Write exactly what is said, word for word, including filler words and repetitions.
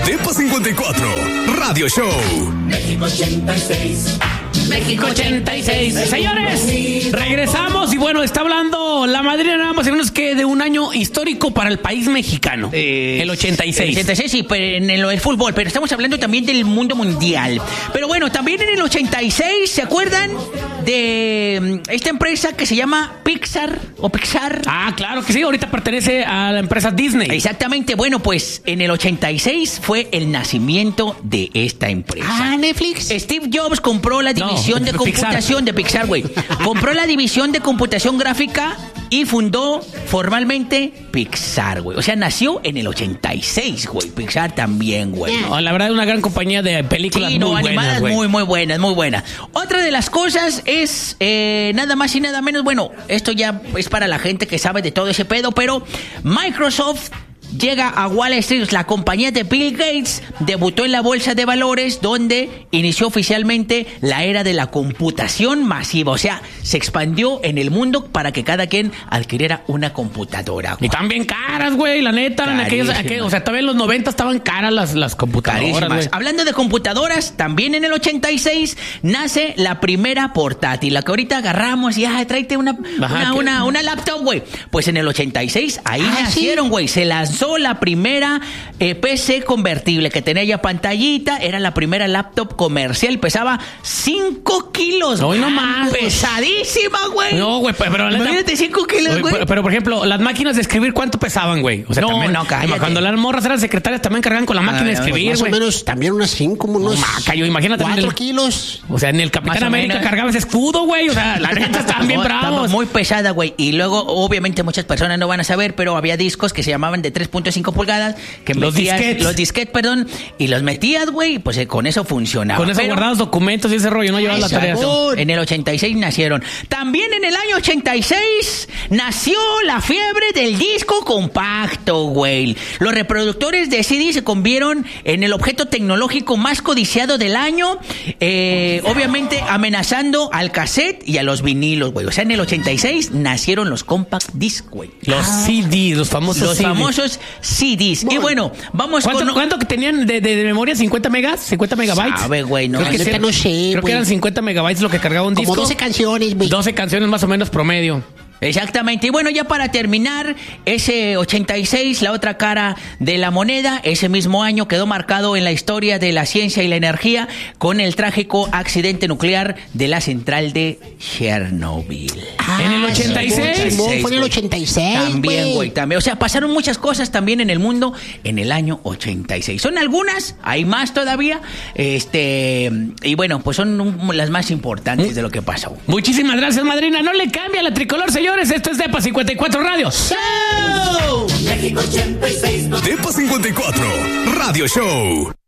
Depa cincuenta y cuatro, Radio Show. México ochenta y seis. México ochenta y seis. Señores, regresamos y bueno, está hablando la madrina nada más y menos que de un año histórico para el país mexicano. Eh, el ochenta y seis. El ochenta y seis, sí, pero en el, el fútbol, pero estamos hablando también del mundo mundial. Pero bueno, también en el ochenta y seis, ¿se acuerdan de esta empresa que se llama Pixar o Pixar? Ah, claro que sí, ahorita pertenece a la empresa Disney. Exactamente, bueno, pues en el ochenta y seis fue el nacimiento de esta empresa. Ah, Netflix. Steve Jobs compró la división No, de Pixar. computación de Pixar, güey. Compró la división de computación gráfica y fundó formalmente Pixar, güey. O sea, nació en el ochenta y seis, güey. Pixar también, güey. No, la verdad es una gran compañía de películas Sí, no, muy animadas buenas, güey. muy, muy buenas, muy buenas. Otra de las cosas es eh, nada más y nada menos, bueno, esto ya es para la gente que sabe de todo ese pedo, pero Microsoft llega a Wall Street. La compañía de Bill Gates debutó en la bolsa de valores, donde inició oficialmente la era de la computación masiva. O sea, se expandió en el mundo para que cada quien adquiriera una computadora, güey. Y también caras, güey, la neta. En aquellos, Carísimas. aquellos- o sea, todavía en los noventa estaban caras las, las computadoras, Carísimas. güey. Hablando de computadoras, también en el ochenta y seis nace la primera portátil, la que ahorita agarramos y ah, tráete una, Ajá, una, que- una, una laptop, güey. Pues en el ochenta y seis ahí Ah, nacieron, güey. Se lanzó la primera eh, P C convertible que tenía ya pantallita. Era la primera laptop comercial. Pesaba cinco kilos. Hoy no güey. más, güey. Pesadísima, güey. No, güey, pero... pero la neta- Imagínate cinco kilos, Oye, güey. pero, pero, por ejemplo, las máquinas de escribir, ¿cuánto pesaban, güey? O sea, No, también, no, cállate. Cuando las morras eran secretarias, también cargaban con la máquina de Ah, escribir, Más o güey. menos también unas cinco, como unos Maca, yo, imagínate en cuatro el- kilos. O sea, en el Capitán Más o América menos. cargaba ese escudo, güey. O sea, la neta estaban bien No, estaba bravos. muy pesada, güey. Y luego, obviamente, muchas personas no van a saber, pero había discos que se llamaban de tres punto cinco pulgadas. Que Los metías- disquetes. Los disquetes, perdón. Y los metías, güey, pues eh, con eso funcionaba. Con esos Pero guardados documentos y ese rollo, no llevabas la tarea. Exacto. En el ochenta y seis nacieron. También en el año ochenta y seis nació la fiebre del disco compacto, güey. Los reproductores de C D se convieron en el objeto tecnológico más codiciado del año, eh, obviamente amenazando al cassette y a los vinilos, güey. O sea, en el ochenta y seis nacieron los compact disc, güey. Los C Ds, los famosos Los C Ds. famosos C Ds. Y bueno, vamos ¿Cuánto, con... cuánto que tenían de, de- de memoria? ¿cincuenta megas? ¿cincuenta megabytes? Sabe, güey, no. Creo que, La neta sí- no sé, creo que güey. eran cincuenta megabytes lo que cargaba un Como disco. doce canciones, güey. doce canciones más o menos promedio. Exactamente. Y bueno, ya para terminar, ese ochenta y seis, la otra cara de la moneda, ese mismo año quedó marcado en la historia de la ciencia y la energía con el trágico accidente nuclear de la central de Chernobyl. Ah, ¿En el ochenta y seis? Simón, fue en el ochenta y seis, También, güey, también. O sea, pasaron muchas cosas también en el mundo en el año ochenta y seis. Son algunas, hay más todavía. Este, y bueno, pues son un- las más importantes de lo que pasó. Muchísimas gracias, madrina. No le cambia la tricolor, señores. Esto es Depa cincuenta y cuatro Radio. ¡Show! México ochenta y seis. Depa cincuenta y cuatro, Radio Show.